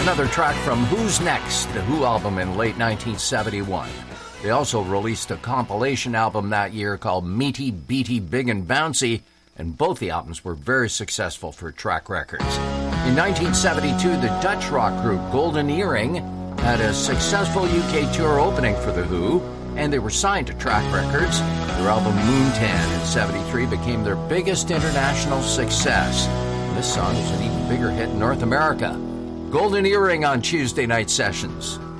Another track from Who's Next, the Who album in late 1971. They also released a compilation album that year called Meaty, Beaty, Big and Bouncy, and both the albums were very successful for Track Records. In 1972, the Dutch rock group Golden Earring had a successful UK tour opening for The Who, and they were signed to Track Records. Their album Moontan in 73 became their biggest international success. And this song was an even bigger hit in North America. Golden Earring on Tuesday Night Sessions.